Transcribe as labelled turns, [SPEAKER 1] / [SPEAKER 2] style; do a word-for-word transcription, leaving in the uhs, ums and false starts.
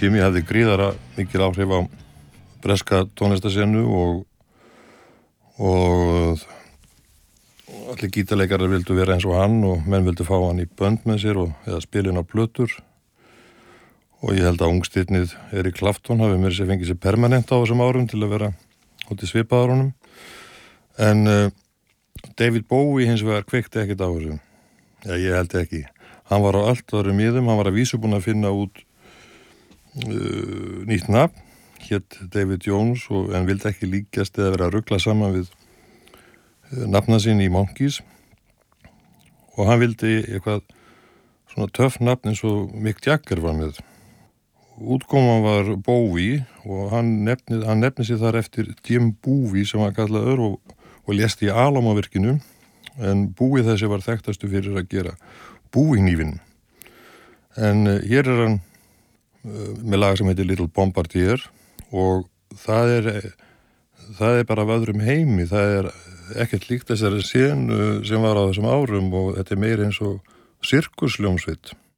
[SPEAKER 1] Jimmy hafði gríðara mikil áhrif á breska tónlistasennu og og allir gítarleikarar vildu vera eins og hann og menn vildu fá hann í bönd með sér og eða spila inn á plötur og ég held að ungstirnið Eric Clapton hafi mér sér fengið sér permanent á þessum árum til að vera út í svipaðar honum en uh, David Bowie hins vegar kveikti ekkert á þessu. Já, ég held ekki. Hann var á allt öðrum miðum, hann var að vísu búinn að finna út uh, nýtt nafn, hét David Jones og en vildi ekki líkjast eða vera að rugla saman við uh, nafna sín í Monkees og hann vildi eitthvað svona töff nafn eins og Mick Jagger var með. Útkoman var Bowie og hann nefni, hann nefni sér þar eftir Jim Bowie sem var kallaður og, og lést í Alamo-virkinu en Bowie þessi var þekktastu fyrir að gera Bowie-hnífinn. En uh, hér er hann uh, með lag sem heitir Little Bombardier og það er, það er bara af öðrum heimi, það er ekkert líkt þessari senu sem var á þessum árum og þetta er meira eins og sirkusljómsveit.